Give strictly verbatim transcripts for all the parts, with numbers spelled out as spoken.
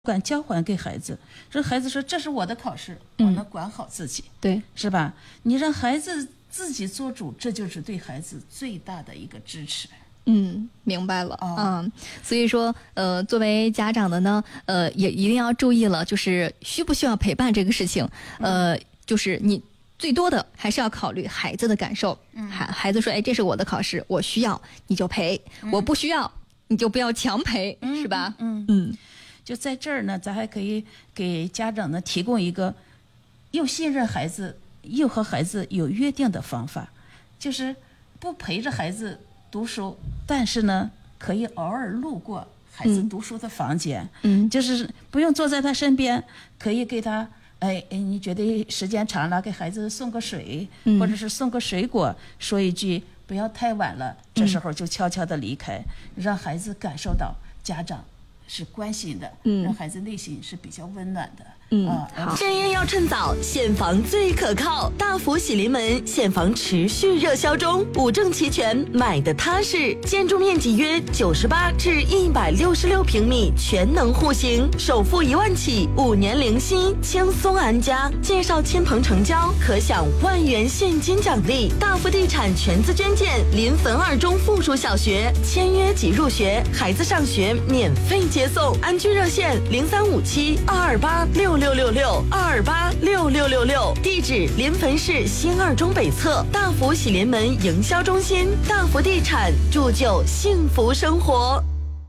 管交还给孩子，这孩子说这是我的考试，我能管好自己， 嗯、对， 是吧？你让孩子自己做主，这就是对孩子最大的一个支持。 嗯，明白了。 哦、 嗯，所以说，呃，作为家长的呢，呃，也一定要注意了，就是需不需要陪伴这个事情，呃，就是你最多的还是要考虑孩子的感受。嗯，孩孩子说，哎，这是我的考试，我需要你就陪，嗯、我不需要你就不要强陪， 嗯、 是吧？ 嗯嗯。 就在这儿呢，咱还可以给家长呢提供一个又信任孩子又和孩子有约定的方法，就是不陪着孩子读书，但是呢可以偶尔路过孩子读书的房间，嗯，就是不用坐在他身边，可以给他哎哎，你觉得时间长了，给孩子送个水，嗯、或者是送个水果，说一句不要太晚了，这时候就悄悄地离开，嗯、让孩子感受到家长是关心的，嗯，让孩子内心是比较温暖的。 嗯， 好， 趁热要趁早，现房最可靠。大福喜临门现房持续热销中，五证齐全，买的踏实。建筑面积约九十八至一百六十六平米，全能户型，首付一万起，五年零息，轻松安家。介绍亲朋成交，可享万元现金奖励。大福地产全资捐建临汾二中附属小学，签约即入学，孩子上学免费接送。安居热线零三五七二二八六六六六二二八六六六六，地址临汾市新二中北侧大福喜临门营销中心。大福地产，铸就幸福生活。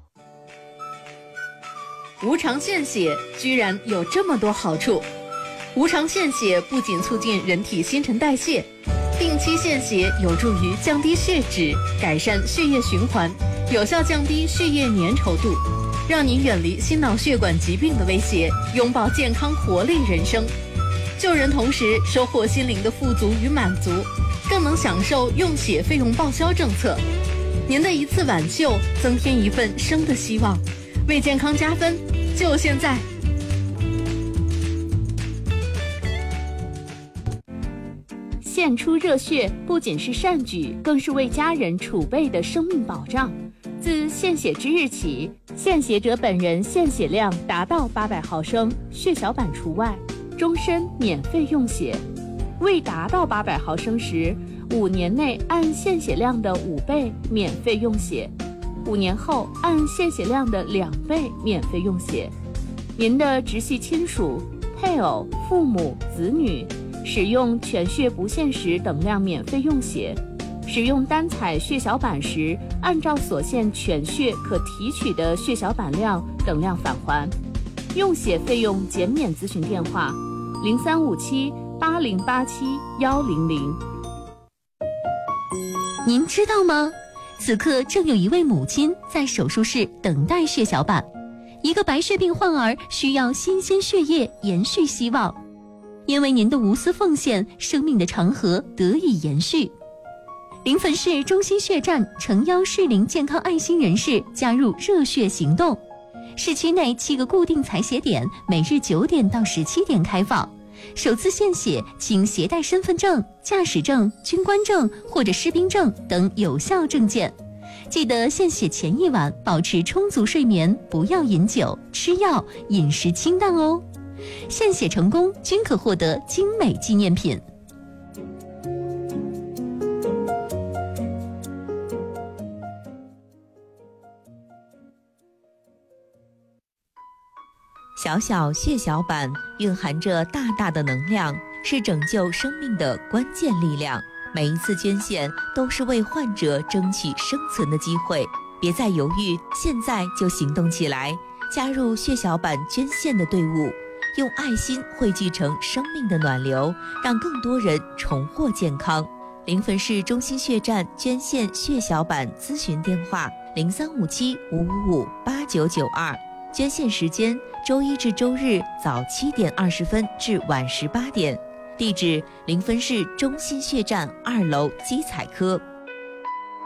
无偿献血居然有这么多好处。无偿献血不仅促进人体新陈代谢，定期献血有助于降低血脂，改善血液循环，有效降低血液粘稠度，让你远离心脑血管疾病的威胁，拥抱健康活力人生。救人同时收获心灵的富足与满足，更能享受用血费用报销政策。您的一次挽救，增添一份生的希望，为健康加分，就现在！献出热血不仅是善举，更是为家人储备的生命保障。自献血之日起，献血者本人献血量达到八百毫升，血小板除外，终身免费用血。未达到八百毫升时，五年内按献血量的五倍免费用血，五年后按献血量的两倍免费用血。您的直系亲属、配偶、父母、子女使用全血不限时等量免费用血。使用单采血小板时，按照所献全血可提取的血小板量等量返还。用血费用减免咨询电话：零三五七八零八七幺零零。 您知道吗？此刻正有一位母亲在手术室等待血小板，一个白血病患儿需要新鲜血液延续希望。因为您的无私奉献，生命的长河得以延续。临汾市中心血站诚邀适龄健康爱心人士加入热血行动。市区内七个固定采血点，每日九点到十七点开放。首次献血请携带身份证、驾驶证、军官证或者士兵证等有效证件。记得献血前一晚保持充足睡眠，不要饮酒、吃药，饮食清淡哦。献血成功均可获得精美纪念品。 小小血小板蕴含着大大的能量，是拯救生命的关键力量。每一次捐献都是为患者争取生存的机会，别再犹豫，现在就行动起来，加入血小板捐献的队伍，用爱心汇聚成生命的暖流，让更多人重获健康。临汾市中心血站捐献血小板咨询电话：零三五七五五五八九九二。捐献时间：周一至周日早七点二十分至晚十八点。地址：临汾市中心血站二楼基采科。